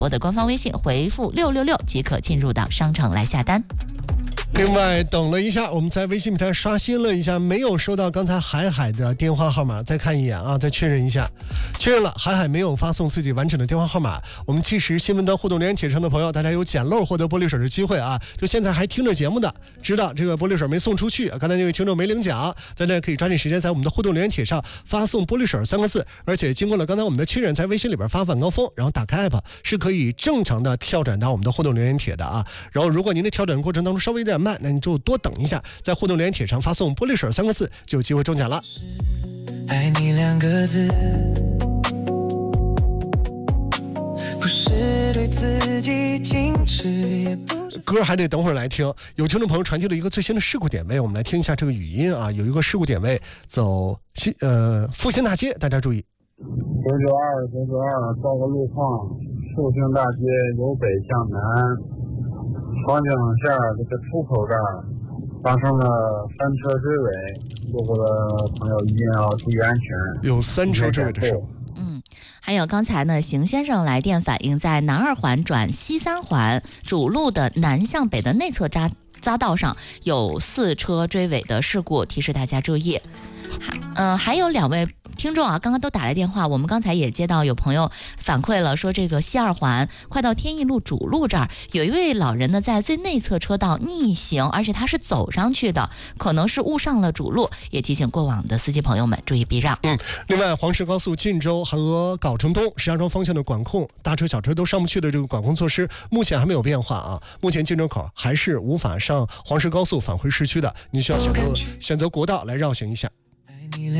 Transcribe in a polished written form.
我的官方微信回复666即可进入到商城来下单。 另外等了一下，我们在微信平台刷新了一下，没有收到刚才海海的电话号码，再看一眼啊，再确认一下，确认了，海海没有发送自己完整的电话号码。我们其实新闻端互动留言帖上的朋友，大家有捡漏获得玻璃水的机会啊！就现在还听着节目的，知道这个玻璃水没送出去，刚才那位听众没领奖，在这可以抓紧时间在我们的互动留言帖上发送玻璃水3个字，而且经过了刚才我们的确认，在微信里边发晚高峰，然后打开 app 是可以正常的跳转到我们的互动留言帖的啊。然后如果您的跳转过程当中稍微有点慢，那你就多等一下，在互动留言帖上发送玻璃水3个字就有机会中奖了。 爱你2个字，不是对自己矜持，也不是歌还得等会儿来听。有听众朋友传递了一个最新的事故点位，我们来听一下这个语音啊。有一个事故点位走复兴大街，大家注意。 992报个路况，复兴大街由北向南，方向线这个出口这儿发生了3车追尾，路过的朋友一定要注意安全。 有3车追尾的事故。 还有刚才呢，邢先生来电反映，在南2环转西3环主路的南向北的内侧匝道上有4车追尾的事故，提示大家注意。还有2位听众啊，刚刚都打来电话，我们刚才也接到有朋友反馈了，说这个西2环快到天意路主路这儿，有一位老人呢在最内侧车道逆行，而且他是走上去的，可能是误上了主路，也提醒过往的司机朋友们注意避让。 另外黄石高速晋州和藁城东、石家庄方向的管控，大车小车都上不去的这个管控措施，目前还没有变化啊。目前进州口还是无法上黄石高速返回市区的，你需要选择国道来绕行一下。